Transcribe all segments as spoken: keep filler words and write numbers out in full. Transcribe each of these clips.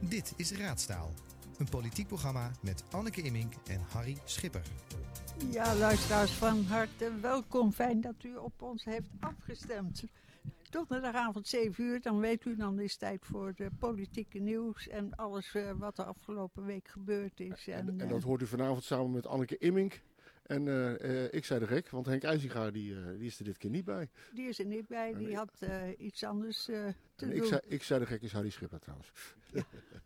Dit is Raadstaal, een politiek programma met Anneke Immink en Harry Schipper. Ja, luisteraars, van harte welkom. Fijn dat u op ons heeft afgestemd. Donderdagavond zeven uur, dan weet u, dan is het tijd voor de politieke nieuws en alles uh, wat de afgelopen week gebeurd is. En, en, en uh, dat hoort u vanavond samen met Anneke Immink. En uh, uh, ik zei de gek, want Henk IJzinga die, uh, die is er dit keer niet bij. Die is er niet bij, die had uh, iets anders uh, te en doen. Ik zei, ik zei de gek is Harry Schipper trouwens. Ja.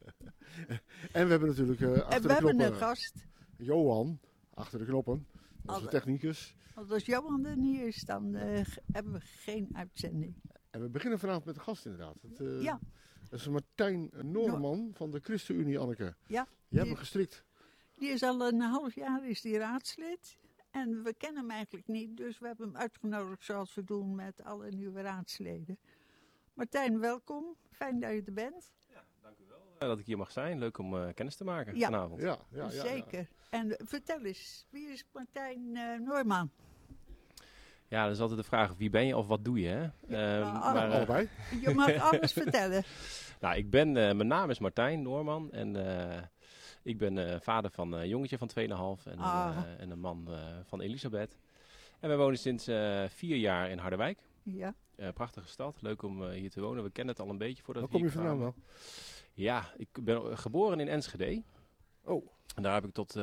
En we hebben natuurlijk uh, achter en we de knoppen... hebben een gast. Johan, achter de knoppen, onze Als, technicus. Als Johan er niet is, dan uh, hebben we geen uitzending. En we beginnen vanavond met de gast inderdaad. Het, uh, ja. Dat is Martijn Noorman no. van de ChristenUnie, Anneke. Ja. Jij hebt hem gestrikt. Die is al een half jaar is die raadslid. En we kennen hem eigenlijk niet, dus we hebben hem uitgenodigd zoals we doen met alle nieuwe raadsleden. Martijn, welkom. Fijn dat je er bent. Ja, dank u wel uh, dat ik hier mag zijn. Leuk om uh, kennis te maken ja. vanavond. Ja, ja, ja, zeker. Ja. En uh, vertel eens, wie is Martijn uh, Noorman? Ja, dat is altijd de vraag, wie ben je of wat doe je? Hè? Ja, uh, maar, maar, uh, allebei. Je mag alles vertellen. Nou, ik ben, uh, mijn naam is Martijn Noorman en... Uh, Ik ben uh, vader van een jongetje van twee komma vijf en, ah. uh, en een man uh, van Elisabeth. En wij wonen sinds uh, vier jaar in Harderwijk. Ja. Uh, prachtige stad, leuk om uh, hier te wonen. We kennen het al een beetje voordat Waar we kom je vandaan wel? Ja, ik ben geboren in Enschede. Oh. En daar heb ik tot uh,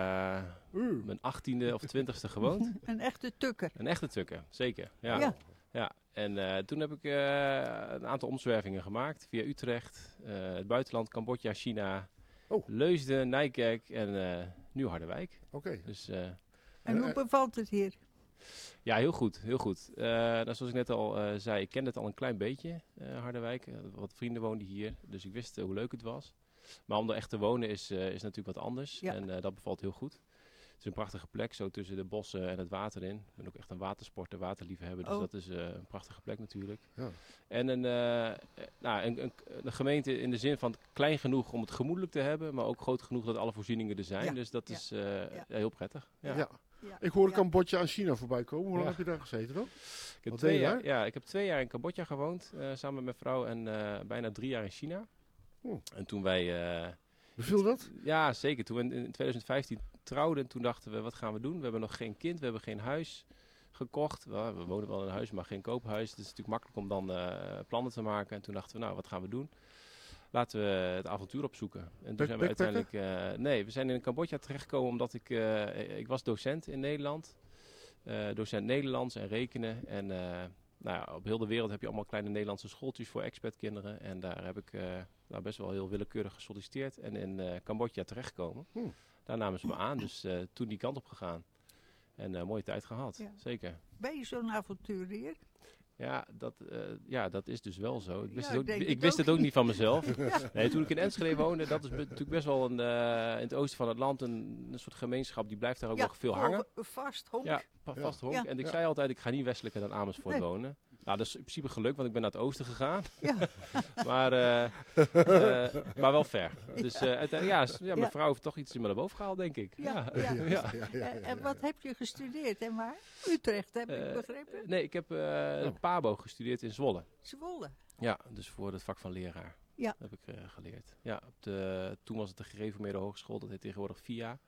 uh. mijn achttiende of twintigste gewoond. Een echte tukker. Een echte tukker, zeker. Ja. ja. ja. En uh, toen heb ik uh, een aantal omzwervingen gemaakt via Utrecht, uh, het buitenland, Cambodja, China... Oh. Leusden, Nijkerk en uh, nu Harderwijk. Oké. Okay. Dus, uh, en hoe bevalt het hier? Ja, heel goed, heel goed. Uh, nou, zoals ik net al uh, zei, ik kende het al een klein beetje, uh, Harderwijk. Uh, wat vrienden woonden hier, dus ik wist uh, hoe leuk het was. Maar om er echt te wonen is, uh, is natuurlijk wat anders. Ja. En uh, dat bevalt heel goed. Het is een prachtige plek, zo tussen de bossen en het water in. Ik ben ook echt een watersporter, waterliefhebber, dus oh. dat is uh, een prachtige plek natuurlijk. Ja. En een, uh, nou, een, een, een gemeente in de zin van klein genoeg om het gemoedelijk te hebben, maar ook groot genoeg dat alle voorzieningen er zijn. Ja. Dus dat ja. is uh, ja. heel prettig. Ja. Ja. Ja. Ik hoorde ja. Cambodja en China voorbij komen. Hoe lang ja. heb je daar gezeten dan? Ik heb, twee jaar, ja, ik heb twee jaar in Cambodja gewoond, uh, samen met mijn vrouw, en uh, bijna drie jaar in China. Oh. En toen wij... Uh, Beviel dat? Ja, zeker. Toen we in, in twintig vijftien trouwden, toen dachten we, wat gaan we doen? We hebben nog geen kind, we hebben geen huis gekocht. We, we wonen wel in een huis, maar geen koophuis. Het is natuurlijk makkelijk om dan uh, plannen te maken. En toen dachten we, nou, wat gaan we doen? Laten we het avontuur opzoeken. En toen Back, zijn we uiteindelijk... Uh, nee, we zijn in Cambodja terechtgekomen omdat ik... Uh, ik was docent in Nederland. Uh, docent Nederlands en rekenen. En uh, nou ja, op heel de wereld heb je allemaal kleine Nederlandse schooltjes voor expatkinderen. En daar heb ik uh, nou, best wel heel willekeurig gesolliciteerd. En in uh, Cambodja terechtgekomen. Hmm. Daar namen ze me aan, dus uh, toen die kant op gegaan. En uh, mooie tijd gehad, ja. Zeker. Ben je zo'n avonturier? Ja dat, uh, ja, dat is dus wel zo. Ik wist, ja, het, ook, ik ik het wist ook het ook niet van mezelf. ja. Nee, toen ik in Enschede woonde, dat is be- natuurlijk best wel een, uh, in het oosten van het land een, een soort gemeenschap. Die blijft daar ook ja, nog veel hangen. Vast honk. Ja, vast honk. Ja. En ik ja. zei altijd, ik ga niet westelijker dan Amersfoort nee. wonen. Nou, dat is in principe geluk, want ik ben naar het oosten gegaan. Ja. maar, uh, uh, maar wel ver. Dus uh, uiteindelijk, ja, ja, mijn ja. vrouw heeft toch iets in me naar boven gehaald, denk ik. Ja, ja. ja. ja. ja, ja en wat heb je gestudeerd en waar? Utrecht, heb ik uh, begrepen? Nee, ik heb uh, oh. Pabo gestudeerd in Zwolle. Zwolle? Ja, dus voor het vak van leraar ja. heb ik uh, geleerd. Ja, op de, toen was het de gereformeerde hogeschool, dat heet tegenwoordig V I A.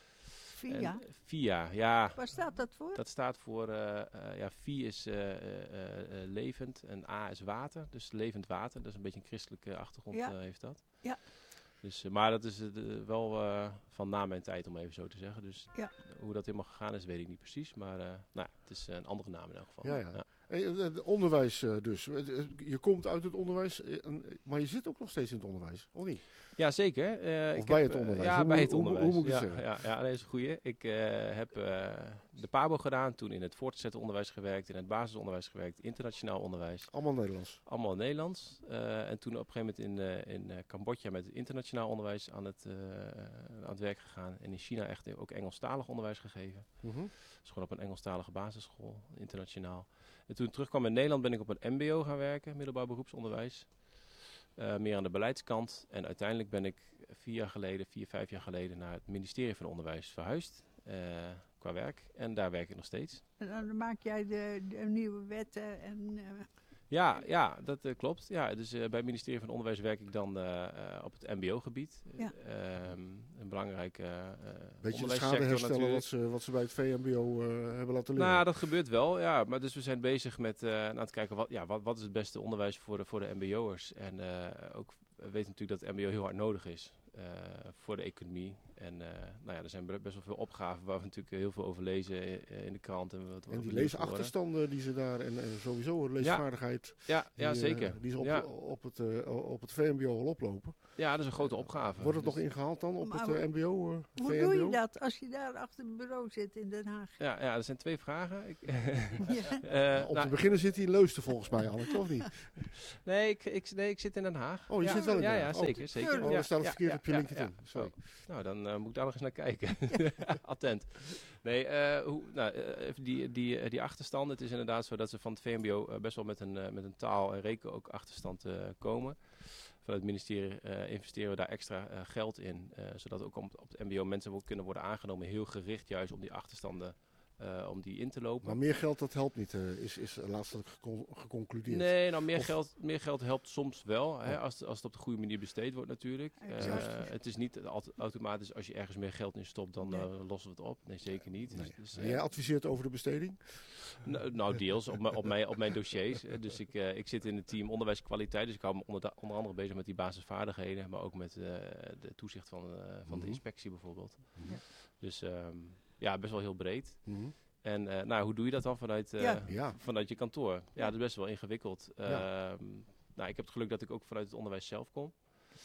V I A? V I A, ja. Waar staat dat voor? Dat staat voor, uh, uh, ja, V is uh, uh, uh, levend en A is water. Dus levend water, dat is een beetje een christelijke achtergrond ja. uh, heeft dat. Ja. Dus, uh, maar dat is uh, de, wel uh, van na mijn tijd, om even zo te zeggen. Dus ja. hoe dat helemaal gegaan is, weet ik niet precies. Maar uh, nou, het is uh, een andere naam in elk geval. Ja, ja. Ja. Hey, onderwijs uh, dus. Je komt uit het onderwijs, maar je zit ook nog steeds in het onderwijs, of niet? Ja, zeker. Uh, of ik bij heb, het onderwijs? Ja, hoe, bij het hoe, onderwijs. Hoe, hoe moet ik ja, zeggen? Ja, ja, dat is een goeie. Ik uh, heb uh, de Pabo gedaan, toen in het voortgezet onderwijs gewerkt, in het basisonderwijs gewerkt, internationaal onderwijs. Allemaal Nederlands? Allemaal Nederlands. Uh, en toen op een gegeven moment in, uh, in uh, Cambodja met het internationaal onderwijs aan het, uh, aan het werk gegaan. En in China echt ook Engelstalig onderwijs gegeven. Mm-hmm. Dus gewoon op een Engelstalige basisschool, internationaal. En toen ik terugkwam in Nederland ben ik op een M B O gaan werken, middelbaar beroepsonderwijs. Uh, meer aan de beleidskant. En uiteindelijk ben ik vier jaar geleden, vier, vijf jaar geleden naar het ministerie van Onderwijs verhuisd. Uh, qua werk. En daar werk ik nog steeds. En dan maak jij de, de nieuwe wetten en... Uh... Ja, ja, dat uh, klopt. Ja, dus uh, bij het ministerie van Onderwijs werk ik dan uh, uh, op het mbo-gebied. Ja. Uh, een belangrijke uh, Beetje de schade herstellen wat ze, wat ze bij het V M B O uh, hebben laten leren. Nou, dat gebeurt wel, ja. Maar dus we zijn bezig met uh, aan het kijken, wat, ja, wat, wat is het beste onderwijs voor de, voor de mbo'ers. En uh, ook we weten natuurlijk dat het mbo heel hard nodig is uh, voor de economie. En uh, nou ja, er zijn best wel veel opgaven waar we natuurlijk heel veel over lezen in, in de krant. En, wat, en die leesachterstanden die ze daar, en, en sowieso leesvaardigheid. Ja, ja, ja die, zeker. Uh, die ze op, ja. op, het, uh, op het V M B O al oplopen. Ja, dat is een grote opgave. Wordt het dus nog ingehaald dan op maar het uh, M B O? Uh, hoe V M B O? doe je dat als je daar achter het bureau zit in Den Haag? Ja, ja er zijn twee vragen. Ik, ja. uh, op nou, te beginnen zit hij in Leusden volgens mij, Anneke, of niet? Nee ik, ik, nee, ik zit in Den Haag. Oh, je ja. zit wel in Den Haag? Ja, ja, zeker. zeker. Oh, ja, dan staat het ja, verkeerd ja, op je ja, LinkedIn. Ja, Sorry. Nou, dan uh, moet ik daar nog eens naar kijken. Attent. Nee, uh, hoe, nou, uh, even die, die, uh, die achterstand. Het is inderdaad zo dat ze van het V M B O uh, best wel met een, uh, met een taal en reken ook achterstand uh, komen. Vanuit het ministerie uh, investeren we daar extra uh, geld in. Uh, zodat ook op, op het M B O mensen kunnen worden aangenomen. Heel gericht juist om die achterstanden uh, om die in te lopen. Maar meer geld, dat helpt niet, uh, is, is laatstelijk gecon- geconcludeerd. Nee, nou meer, Of... geld, meer geld helpt soms wel. Oh. Hè, als, als het op de goede manier besteed wordt natuurlijk. Uh, het is niet automatisch als je ergens meer geld in stopt, dan nee. uh, lossen we het op. Nee, zeker niet. Nee. Dus, dus, uh, jij adviseert over de besteding? Nou, nou deels, op, m- op, mijn, op mijn dossiers. Dus ik, uh, ik zit in het team onderwijskwaliteit. Dus ik hou me onder, da- onder andere bezig met die basisvaardigheden. Maar ook met uh, de toezicht van, uh, van mm-hmm. de inspectie bijvoorbeeld. Mm-hmm. Dus um, ja, best wel heel breed. Mm-hmm. En uh, nou, hoe doe je dat dan vanuit, uh, ja. Ja. vanuit je kantoor? Ja, ja, dat is best wel ingewikkeld. Ja. Um, nou, ik heb het geluk dat ik ook vanuit het onderwijs zelf kom.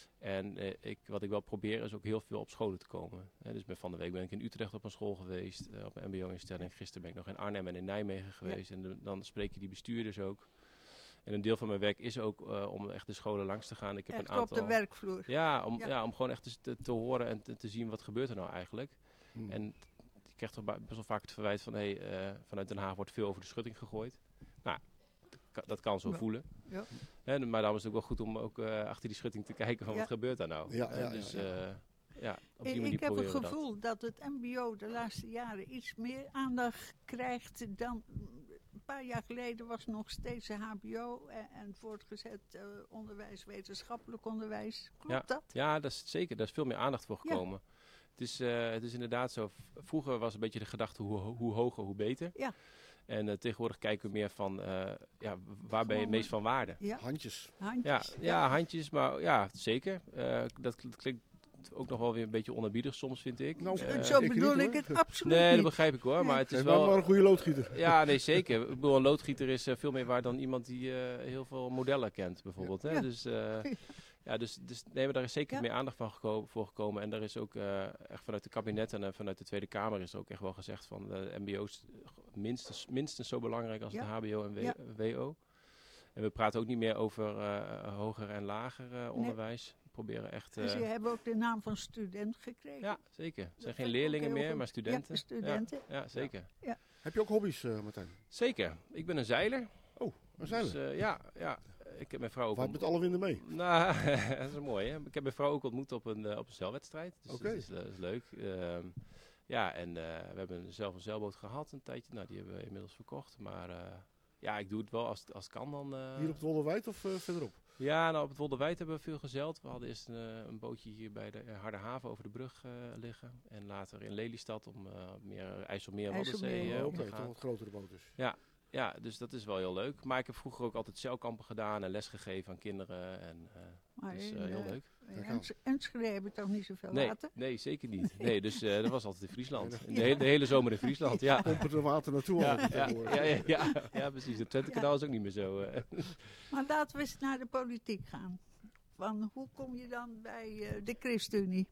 En uh, ik, wat ik wel probeer is ook heel veel op scholen te komen. He, dus ben van de week ben ik in Utrecht op een school geweest, uh, op een mbo-instelling. Gisteren ben ik nog in Arnhem en in Nijmegen geweest. Ja. En de, dan spreek je die bestuurders ook. En een deel van mijn werk is ook uh, om echt de scholen langs te gaan. Ik heb echt een aantal, op de werkvloer. Ja, om, ja. ja, om gewoon echt te, te horen en te, te zien wat gebeurt er nou eigenlijk. Hmm. En je krijgt toch best wel vaak het verwijt van hey, uh, vanuit Den Haag wordt veel over de schutting gegooid. Nou, dat kan zo ja. voelen. Ja. He, maar daarom is het ook wel goed om ook uh, achter die schutting te kijken van ja. wat gebeurt daar nou. Ja, ja, dus, ja, ja. Uh, ja, op die ik manier ik heb het dat. gevoel dat. dat het mbo de laatste jaren iets meer aandacht krijgt dan... Een paar jaar geleden was nog steeds een hbo en, en voortgezet uh, onderwijs, wetenschappelijk onderwijs. Klopt ja. dat? Ja, dat is zeker. Daar is veel meer aandacht voor gekomen. Ja. Het, is, uh, het is inderdaad zo. Vroeger was een beetje de gedachte hoe, hoe hoger, hoe beter. Ja. En uh, tegenwoordig kijken we meer van, uh, ja, waar ben je het meest van waarde? Ja. Handjes. Handjes. Ja, ja, handjes, maar ja, zeker. Uh, dat klinkt ook nog wel weer een beetje onerbiedig soms, vind ik. Nou, uh, zo ik bedoel ik het absoluut Nee, niet. dat begrijp ik hoor. Nee. Maar het is ja, wel maar een goede loodgieter. Ja, nee, zeker. Ik bedoel, een loodgieter is uh, veel meer waard dan iemand die uh, heel veel modellen kent, bijvoorbeeld. Ja. Hè? Ja. Dus, uh, ja, dus, dus nee, maar daar is zeker ja. meer aandacht van geko- voor gekomen. En daar is ook uh, echt vanuit de kabinet en uh, vanuit de Tweede Kamer is er ook echt wel gezegd van uh, de mbo's minstens, minstens zo belangrijk als ja. het hbo en w- ja. W O. En we praten ook niet meer over uh, hoger en lager uh, onderwijs. Nee. Proberen echt... Uh, dus je hebt ook de naam van student gekregen? Ja, zeker. Het zijn geen leerlingen meer, maar studenten. Ja, studenten. Ja, ja zeker. Ja. Ja. Heb je ook hobby's, uh, Martijn? Zeker. Ik ben een zeiler. Oh, een zeiler? Dus, uh, ja, ja. Ik heb mijn vrouw ook... Waar met alle winden mee? Nou, dat is mooi, hè. Ik heb mijn vrouw ook ontmoet op een, uh, op een zeilwedstrijd. Dus Oké. Okay. Dat, dat is leuk. Uh, ja, en uh, we hebben zelf een zeilboot gehad een tijdje. Nou, die hebben we inmiddels verkocht. Maar uh, ja, ik doe het wel als het, als het kan dan... Uh, Hier op het Wolderwijd of uh, verderop? Ja, nou op het Wolderwijd hebben we veel gezeild. We hadden eerst uh, een bootje hier bij de uh, Harderhaven over de brug uh, liggen. En later in Lelystad om uh, meer IJsselmeer, Waddenzee uh, op te gaan. Oké, wat grotere boot dus. Ja, ja, dus dat is wel heel leuk. Maar ik heb vroeger ook altijd zeilkampen gedaan en lesgegeven aan kinderen. En uh, dat is uh, heel uh, leuk. En Enschede heb je toch niet zoveel nee, water? Nee, zeker niet. Nee, dus uh, dat was altijd in Friesland. Ja. De, hele, de hele zomer in Friesland, ja. Pompen er water naartoe. Ja, ja, ja, ja, ja, ja, precies. Het Twentekanaal ja. is ook niet meer zo. Uh. Maar laten we eens naar de politiek gaan. Van, hoe kom je dan bij uh, de ChristenUnie?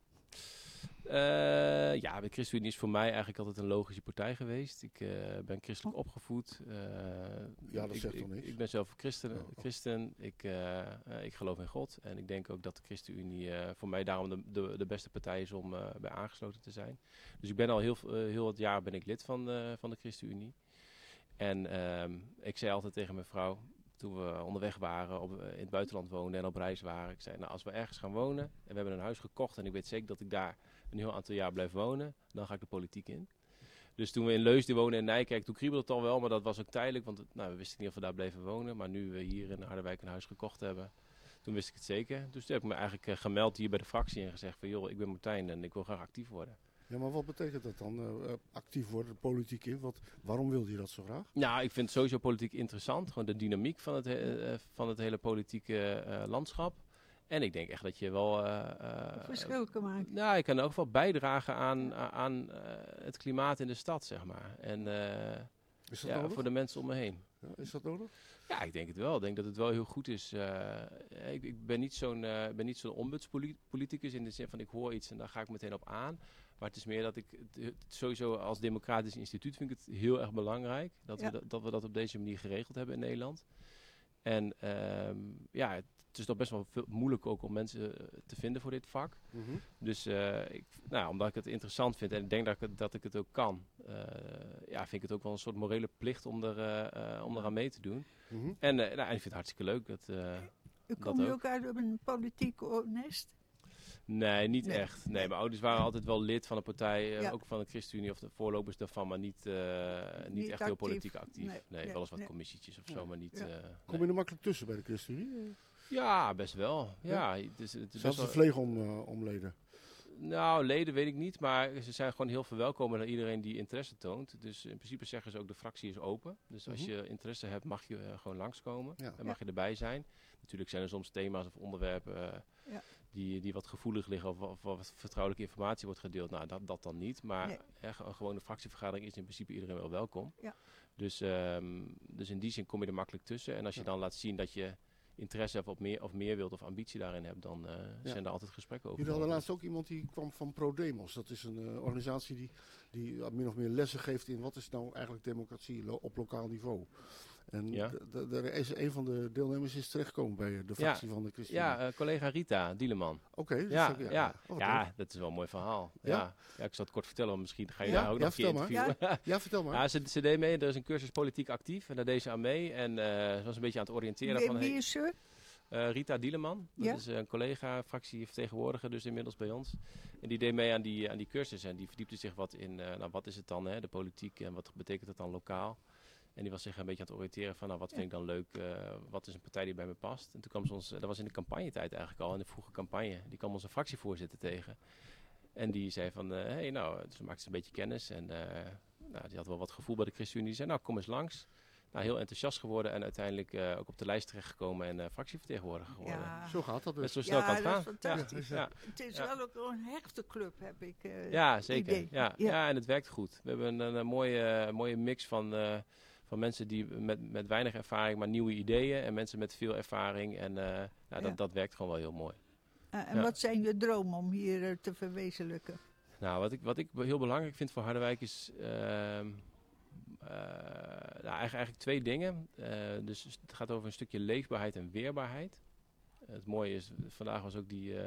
Uh, ja, de ChristenUnie is voor mij eigenlijk altijd een logische partij geweest. Ik uh, ben christelijk oh. opgevoed. Uh, ja, dat ik, zegt ik, toch niks? Ik ben zelf christen. Oh. christen. Ik, uh, uh, ik geloof in God. En ik denk ook dat de ChristenUnie uh, voor mij daarom de, de, de beste partij is om uh, bij aangesloten te zijn. Dus ik ben al heel, uh, heel wat jaar ben ik lid van, uh, van de ChristenUnie. En um, ik zei altijd tegen mijn vrouw... Toen we onderweg waren, op, in het buitenland woonden en op reis waren. Ik zei, nou als we ergens gaan wonen en we hebben een huis gekocht en ik weet zeker dat ik daar een heel aantal jaar blijf wonen, dan ga ik de politiek in. Dus toen we in Leusden woonden in Nijkerk, toen kriebelde het al wel, maar dat was ook tijdelijk. Want nou, we wisten niet of we daar bleven wonen. Maar nu we hier in Harderwijk een huis gekocht hebben, toen wist ik het zeker. Dus toen heb ik me eigenlijk uh, gemeld hier bij de fractie en gezegd van joh, ik ben Martijn en ik wil graag actief worden. Ja, maar wat betekent dat dan, uh, actief worden, de politiek in? Wat, waarom wilde je dat zo graag? Nou, ik vind het sowieso politiek interessant. Gewoon de dynamiek van het, he- uh, van het hele politieke uh, landschap. En ik denk echt dat je wel... Uh, uh, verschil kan maken. Nou, je kan ook wel bijdragen aan, uh, aan uh, het klimaat in de stad, zeg maar. En uh, is dat ja, nodig? voor de mensen om me heen. Ja, is dat nodig? Ja, ik denk het wel. Ik denk dat het wel heel goed is. Uh, ik, ik ben niet zo'n, uh, ben niet zo'n ombudspoliticus in de zin van ik hoor iets en daar ga ik meteen op aan. Maar het is meer dat ik het, het sowieso als democratisch instituut vind ik het heel erg belangrijk dat, ja. we, dat, dat we dat op deze manier geregeld hebben in Nederland. En um, ja, het is toch best wel veel, moeilijk ook om mensen te vinden voor dit vak. Mm-hmm. Dus uh, ik, nou, omdat ik het interessant vind en ik denk dat ik het, dat ik het ook kan, uh, ja, vind ik het ook wel een soort morele plicht om, er, uh, uh, om eraan mee te doen. Mm-hmm. En, uh, nou, en ik vind het hartstikke leuk. Dat, uh, U komt ook. ook uit op een politiek nest? Nee, niet nee. echt. Nee, mijn ouders waren altijd wel lid van een partij, uh, ja. ook van de ChristenUnie of de voorlopers daarvan, maar niet, uh, niet, niet echt actief. Heel politiek actief. Nee, nee, nee wel eens wat nee. commissietjes of zo, ja. maar niet... Ja. Uh, Kom je er makkelijk tussen bij de ChristenUnie? Ja, best wel. Ja, ja. het is, het is Zelfs de vleeg om, uh, om leden? Nou, leden weet ik niet, maar ze zijn gewoon heel verwelkomend naar iedereen die interesse toont. Dus in principe zeggen ze ook, de fractie is open. Dus als mm-hmm. je interesse hebt, mag je uh, gewoon langskomen ja. en mag ja. je erbij zijn. Natuurlijk zijn er soms thema's of onderwerpen uh, ja. die, die wat gevoelig liggen of, of wat vertrouwelijke informatie wordt gedeeld. Nou, dat, dat dan niet. Maar nee. uh, een gewone fractievergadering is in principe iedereen wel welkom. Ja. Dus, um, dus in die zin kom je er makkelijk tussen. En als je ja. dan laat zien dat je interesse hebt of meer, of meer wilt of ambitie daarin hebt, dan uh, ja. zijn er altijd gesprekken over. Jullie hadden laatst ook iemand die kwam van ProDemos. Dat is een uh, organisatie die, die uh, min of meer lessen geeft in wat is nou eigenlijk democratie lo- op lokaal niveau. En ja. d- d- er is een van de deelnemers is terechtgekomen bij de fractie ja. van de ChristenUnie. Ja, uh, collega Rita Dieleman. Oké, okay, ja, ja, ja, ja. Oh, ja dat is wel een mooi verhaal. Ja, ja. ja ik zal het kort vertellen, want misschien ga je ja? daar ook ja, nog een keer interviewen. Ja. ja, vertel maar. Ja, ze, ze deed mee, er is een cursus politiek actief en daar deed ze aan mee. En uh, ze was een beetje aan het oriënteren. Wie, van, wie is ze? Uh, Rita Dieleman, dat ja? is uh, een collega, fractievertegenwoordiger dus inmiddels bij ons. En die deed mee aan die, aan die cursus en die verdiepte zich wat in, uh, nou wat is het dan, hè, de politiek en wat betekent het dan lokaal. En die was zich een beetje aan het oriënteren van, nou wat ja. vind ik dan leuk, uh, wat is een partij die bij me past. En toen kwam ze ons, dat was in de campagnetijd eigenlijk al, in de vroege campagne, die kwam onze fractievoorzitter tegen. En die zei van, hé uh, hey, nou, dus maakte ze een beetje kennis en uh, nou, die had wel wat gevoel bij de ChristenUnie. Die zei, nou kom eens langs. Nou, heel enthousiast geworden en uiteindelijk uh, ook op de lijst terechtgekomen en uh, fractievertegenwoordiger geworden. Ja. Zo gaat dat dus. Met zo snel ja, kan het gaan. Is fantastisch. Ja. Ja. Het is ja. wel ook een hechte club, heb ik uh, Ja, zeker. idee. Ja. Ja. Ja, en het werkt goed. We hebben een, een mooie, mooie mix van, uh, van mensen die met, met weinig ervaring, maar nieuwe ideeën. En mensen met veel ervaring. En uh, nou, dat, ja. dat werkt gewoon wel heel mooi. Uh, en ja. wat zijn je dromen om hier uh, te verwezenlijken? Nou, wat ik, wat ik heel belangrijk vind voor Harderwijk is... Uh, Uh, nou, eigenlijk, eigenlijk twee dingen. Uh, dus het gaat over een stukje leefbaarheid en weerbaarheid. Uh, het mooie is, vandaag was ook die uh,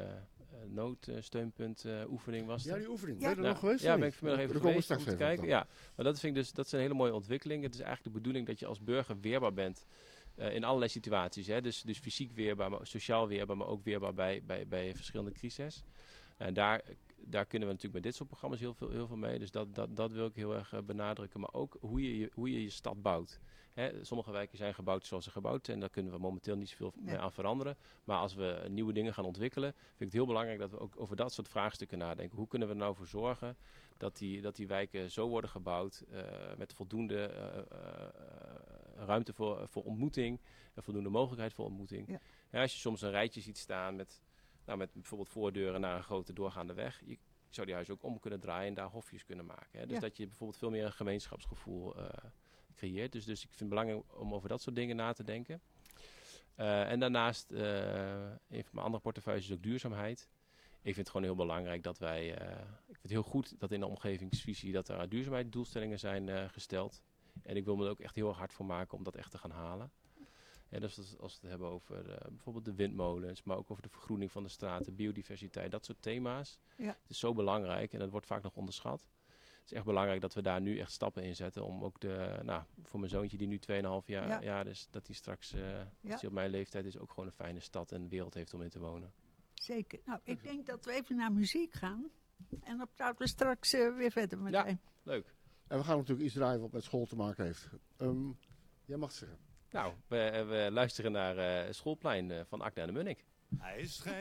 noodsteunpunt uh, oefening. Was ja, die oefening. Ja. Ben je er ja. nog geweest? Ja, ben ik vanmiddag even geweest om te kijken. Dan. Ja, maar dat vind ik dus, dat is een hele mooie ontwikkeling. Het is eigenlijk de bedoeling dat je als burger weerbaar bent uh, in allerlei situaties. Hè? Dus, dus fysiek weerbaar, maar sociaal weerbaar, maar ook weerbaar bij, bij, bij verschillende crises. En daar... Daar kunnen we natuurlijk met dit soort programma's heel veel, heel veel mee. Dus dat, dat, dat wil ik heel erg uh, benadrukken. Maar ook hoe je je, hoe je, je stad bouwt. Hè, sommige wijken zijn gebouwd zoals ze gebouwd zijn. Daar kunnen we momenteel niet zoveel nee. mee aan veranderen. Maar als we nieuwe dingen gaan ontwikkelen... vind ik het heel belangrijk dat we ook over dat soort vraagstukken nadenken. Hoe kunnen we er nou voor zorgen dat die, dat die wijken zo worden gebouwd... Uh, met voldoende uh, uh, ruimte voor, voor ontmoeting... en voldoende mogelijkheid voor ontmoeting. Ja. Ja, als je soms een rijtje ziet staan met... Nou, met bijvoorbeeld voordeuren naar een grote doorgaande weg. Je zou die huis ook om kunnen draaien en daar hofjes kunnen maken. Hè? Dus ja. dat je bijvoorbeeld veel meer een gemeenschapsgevoel uh, creëert. Dus, dus ik vind het belangrijk om over dat soort dingen na te denken. Uh, en daarnaast, uh, een van mijn andere portefeuilles is ook duurzaamheid. Ik vind het gewoon heel belangrijk dat wij... Uh, ik vind het heel goed dat in de omgevingsvisie dat er duurzaamheidsdoelstellingen zijn uh, gesteld. En ik wil me er ook echt heel erg hard voor maken om dat echt te gaan halen. Ja, dus als, als we het hebben over uh, bijvoorbeeld de windmolens, maar ook over de vergroening van de straten, biodiversiteit, dat soort thema's. Ja. Het is zo belangrijk en dat wordt vaak nog onderschat. Het is echt belangrijk dat we daar nu echt stappen in zetten om ook de, nou, voor mijn zoontje die nu twee komma vijf jaar, ja. jaar is, dat hij straks, uh, ja. als hij op mijn leeftijd is, ook gewoon een fijne stad en wereld heeft om in te wonen. Zeker. Nou, ik denk dat we even naar muziek gaan en dan praten we straks uh, weer verder met ja, hem. Leuk. En we gaan natuurlijk iets draaien wat met school te maken heeft. Um, jij mag het zeggen. Nou, we, we luisteren naar uh, Schoolplein uh, van Akda en de Munnik. Hij is